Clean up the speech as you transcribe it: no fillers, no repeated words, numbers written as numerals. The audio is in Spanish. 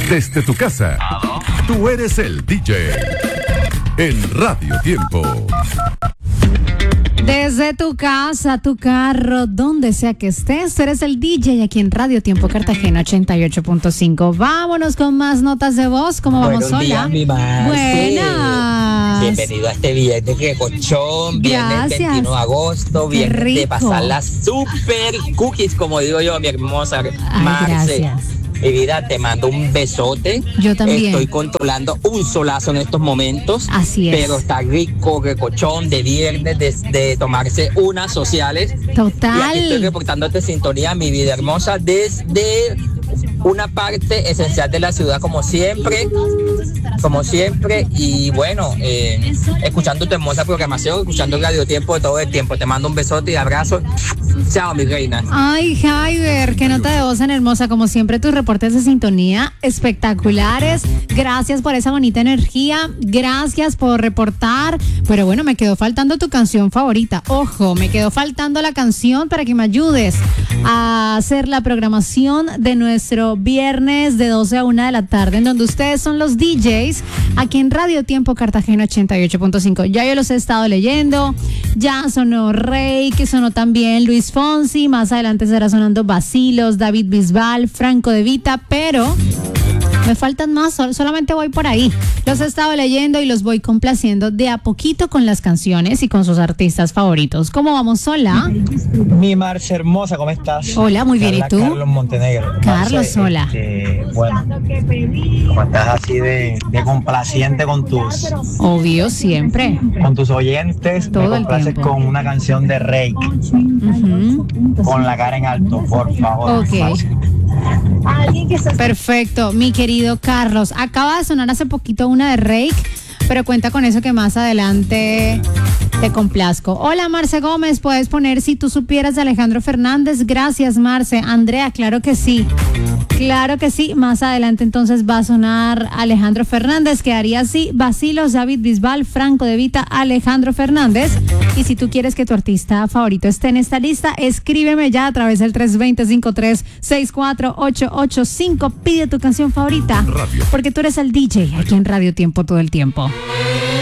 Desde tu casa, tú eres el DJ. En Radio Tiempo. Desde tu casa, tu carro, donde sea que estés, tú eres el DJ aquí en Radio Tiempo Cartagena 88.5. Vámonos con más notas de voz. ¿Cómo vamos? Buenos días, mi Marce. Buenas. Bienvenido a este viernes de cochón, viernes 21 de agosto, viernes de pasarla super cookies, como digo yo, mi hermosa Marce. Gracias. Mi vida, te mando un besote. Yo también. Estoy controlando un solazo en estos momentos. Así es. Pero está rico, recochón, de viernes, de tomarse unas sociales. Total. Y aquí estoy reportándote sintonía, mi vida hermosa, desde una parte esencial de la ciudad, como siempre. Y bueno, escuchando tu hermosa programación, escuchando el Radio Tiempo de todo el tiempo. Te mando un besote y abrazo. Chao, mi reina. Ay, Jaiber, qué nota de voz tan hermosa. Como siempre, tus reportes de sintonía espectaculares. Gracias por esa bonita energía. Gracias por reportar. Pero bueno, me quedó faltando tu canción favorita. Ojo, me quedó faltando la canción para que me ayudes a hacer la programación de nuestro viernes de 12 a 1 de la tarde, en donde ustedes son los DJs aquí en Radio Tiempo Cartagena 88.5. Ya yo los he estado leyendo. Ya sonó Rey, que sonó también Luis Fonsi. Más adelante estará sonando Bacilos, David Bisbal, Franco De Vita, pero me faltan más, solamente voy por ahí. Los he estado leyendo y los voy complaciendo de a poquito con las canciones y con sus artistas favoritos. ¿Cómo vamos? Hola. Mi Marce hermosa, ¿cómo estás? Hola, muy bien. ¿Y tú? Carlos Montenegro. Carlos, Marce, hola. Bueno, como estás así de complaciente con tus Obvio, siempre. oyentes, Todo me el complaces tiempo. con una canción de Rake, Ujú. con la cara en alto, por favor. Ok. Marce. Perfecto, mi querido Carlos. Acaba de sonar hace poquito una de Rake, pero cuenta con eso que más adelante te complazco. Hola, Marce Gómez, ¿puedes poner Si tú supieras de Alejandro Fernández? Gracias, Marce. Andrea, claro que sí. Claro que sí. Más adelante entonces va a sonar Alejandro Fernández, quedaría así: Bacilos, David Bisbal, Franco De Vita, Alejandro Fernández. Y si tú quieres que tu artista favorito esté en esta lista, escríbeme ya a través del 320-53-64885. Pide tu canción favorita, porque tú eres el DJ aquí en Radio Tiempo todo el tiempo.